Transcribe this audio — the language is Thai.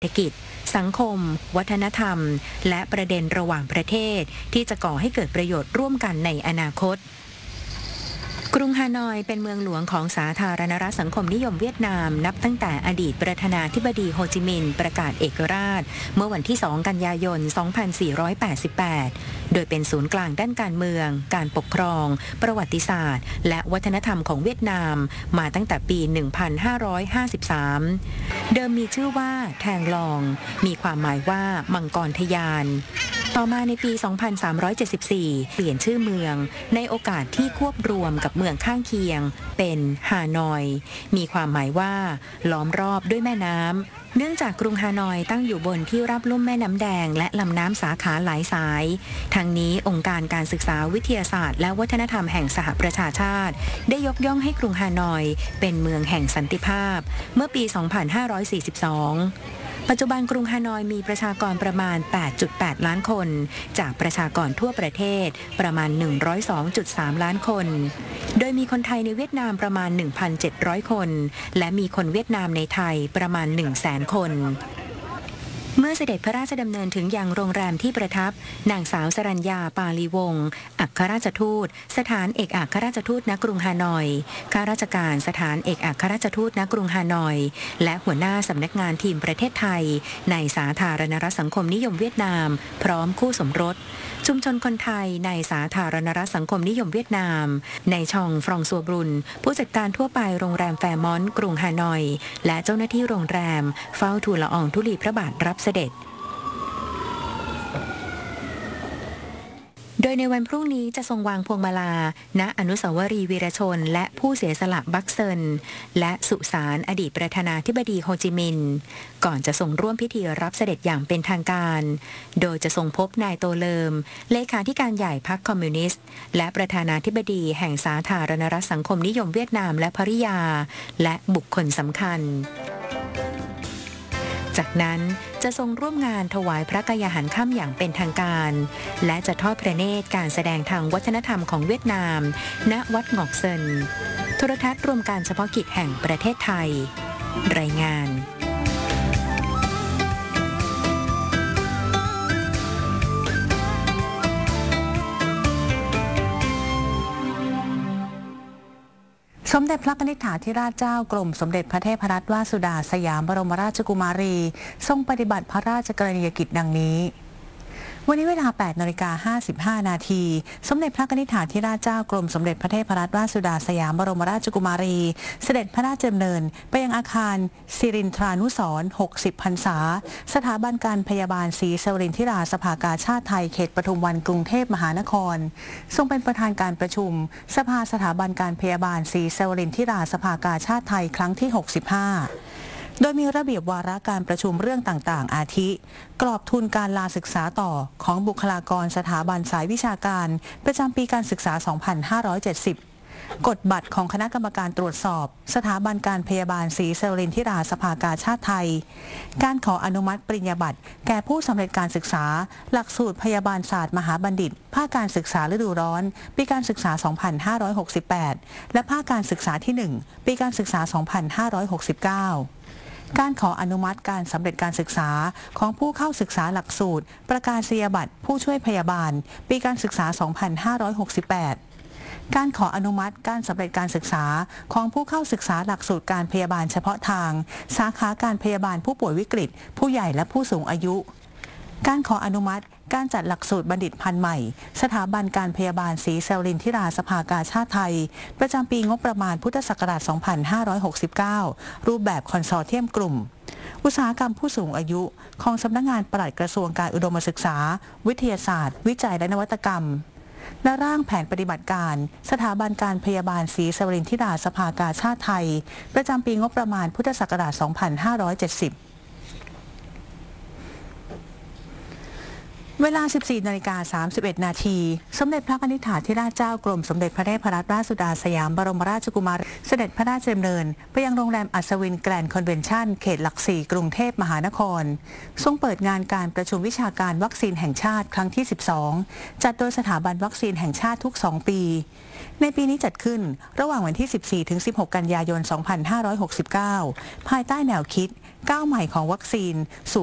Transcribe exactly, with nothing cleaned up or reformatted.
เศรษฐกิจสังคมวัฒนธรรมและประเด็นระหว่างประเทศที่จะก่อให้เกิดประโยชน์ร่วมกันในอนาคตกรุงฮานอยเป็นเมืองหลวงของสาธารณรัฐสังคมนิยมเวียดนามนับตั้งแต่อดีตประธานาธิบดีโฮจิมินห์ประกาศเอกราชเมื่อวันที่สองกันยายนสองพันสี่ร้อยแปดสิบแปดโดยเป็นศูนย์กลางด้านการเมืองการปกครองประวัติศาสตร์และวัฒนธรรมของเวียดนามมาตั้งแต่ปีหนึ่งพันห้าร้อยห้าสิบสามเดิมมีชื่อว่าแทงลองมีความหมายว่ามังกรทยานต่อมาในปี สองพันสามร้อยเจ็ดสิบสี่ เปลี่ยนชื่อเมืองในโอกาสที่ควบรวมกับเมืองข้างเคียงเป็นฮานอยมีความหมายว่าล้อมรอบด้วยแม่น้ำเนื่องจากกรุงฮานอยตั้งอยู่บนที่ราบลุ่มแม่น้ำแดงและลำน้ำสาขาหลายสายทั้งนี้องค์การการศึกษาวิทยาศาสตร์และวัฒนธรรมแห่งสหประชาชาติได้ยกย่องให้กรุงฮานอยเป็นเมืองแห่งสันติภาพเมื่อปี สองพันห้าร้อยสี่สิบสองปัจจุบันกรุงฮานอยมีประชากรประมาณ แปดจุดแปด ล้านคนจากประชากรทั่วประเทศประมาณ หนึ่งร้อยสองจุดสาม ล้านคนโดยมีคนไทยในเวียดนามประมาณ หนึ่งพันเจ็ดร้อย คนและมีคนเวียดนามในไทยประมาณ หนึ่งแสน คนเมื่อเสด็จพระราชดำเนินถึงยังโรงแรมที่ประทับนางสาวสรัญญาปาลีวงศ์อัครราชทูตสถานเอกอัครราชทูตณกรุงฮานอยข้าราชการสถานเอกอัครราชทูตณกรุงฮานอยและหัวหน้าสำนักงานทีมประเทศไทยในสาธารณรัฐสังคมนิยมเวียดนามพร้อมคู่สมรสชุมชนคนไทยในสาธารณรัฐสังคมนิยมเวียดนามในชองฟรองซัวบรุนผู้จัดการทั่วไปโรงแรมแฟร์มอนต์กรุงฮานอยและเจ้าหน้าที่โรงแรมเฝ้าทูลละอองธุลีพระบาทรับเสด็จโดยในวันพรุ่งนี้จะทรงวางพวงมาลาณอนุสาวรีย์วีรชนและผู้เสียสละบักเซินและสุสานอดีตประธานาธิบดีโฮจิมินห์ก่อนจะทรงร่วมพิธีรับเสด็จอย่างเป็นทางการโดยจะทรงพบนายโตเลิมเลขาธิการใหญ่พรรคคอมมิวนิสต์และประธานาธิบดีแห่งสาธารณรัฐสังคมนิยมเวียดนามและภริยาและบุคคลสำคัญจากนั้นจะทรงร่วมงานถวายพระกายหันค่ำอย่างเป็นทางการและจะทอดพระเนตรการแสดงทางวัฒนธรรมของเวียดนามณวัดงอกเซินโทรทัศน์รวมการเฉพาะกิจแห่งประเทศไทยรายงานสมเด็จพระนิธิธิราชเจ้ากรมสมเด็จพระเทพรัตนราชสุดาสยามบรมราชกุมารีทรงปฏิบัติพระราชกรณียกิจดังนี้วันนี้เวลา แปดนาฬิกาห้าสิบห้า นาทีสมเด็จพระนิธิธิราชเจ้ากรมสมเด็จพระเทพรัตนราชสุดาสยามบรมราชกุมารีเสด็จพระราชดำเนินไปยังอาคารสิรินทรานุสรณ์หกสิบพรรษาสถาบันการพยาบาลศรีสวรินทิราสภากาชาติไทยเขตปทุมวันกรุงเทพมหานครทรงเป็นประธานการประชุมสภาสถาบันการพยาบาลศรีสวรินทิราสภากาชาติไทยครั้งที่หกสิบห้าโดยมีระเบียบวาระการประชุมเรื่องต่างๆอาทิกรอบทุนการลาศึกษาต่อของบุคลากรสถาบันสายวิชาการประจำปีการศึกษา สองพันห้าร้อยเจ็ดสิบ กฎบัตรของคณะกรรมการตรวจสอบสถาบันการพยาบาลศรีสวรินทิราสภากาชาติไทยการขออนุมัติปริญญาบัตรแก่ผู้สำเร็จการศึกษาหลักสูตรพยาบาลศาสตร์มหาบัณฑิตภาคการศึกษาฤดูร้อนปีการศึกษา สองพันห้าร้อยหกสิบแปด และภาคการศึกษาที่ หนึ่ง ปีการศึกษา สองพันห้าร้อยหกสิบเก้าการขออนุมัติการสำเร็จการศึกษาของผู้เข้าศึกษาหลักสูตรประกาศนียบัตรผู้ช่วยพยาบาลปีการศึกษา สองพันห้าร้อยหกสิบแปด การขออนุมัติการสำเร็จการศึกษาของผู้เข้าศึกษาหลักสูตรการพยาบาลเฉพาะทางสาขาการพยาบาลผู้ป่วยวิกฤตผู้ใหญ่และผู้สูงอายุการขออนุมัติการจัดหลักสูตรบัณฑิตพันธุ์ใหม่สถาบันการพยาบาลศรีสวรินทิราสภากาชาติไทยประจำปีงบประมาณพุทธศักราช สองพันห้าร้อยหกสิบเก้า รูปแบบคอนโซร์เทียมกลุ่มอุตสาหกรรมผู้สูงอายุของสำนักงานปลัดกระทรวงการอุดมศึกษาวิทยาศาสตร์วิจัยและนวัตกรรมและร่างแผนปฏิบัติการสถาบันการพยาบาลศรีสวรินทิราสภากาชาติไทยประจำปีงบประมาณพุทธศักราช สองพันห้าร้อยเจ็ดสิบเวลา สิบสี่นาฬิกาสามสิบเอ็ด นาทีสมเด็จพระนิธิธิราชเจ้ากรมสมเด็จพระเทพรัตนราชสุดาสยามบรมราชกุมารีเสด็จพระราชดำเนินไปยังโรงแรมอัศวินแกรนด์คอนเวนชั่นเขตหลักสี่กรุงเทพมหานครทรงเปิดงานการประชุมวิชาการวัคซีนแห่งชาติครั้งที่สิบสองจัดโดยสถาบันวัคซีนแห่งชาติทุกสองปีในปีนี้จัดขึ้นระหว่างวันที่ สิบสี่ถึงสิบหก กันยายน สองพันห้าร้อยหกสิบเก้าภายใต้แนวคิดก้าวใหม่ของวัคซีนสู่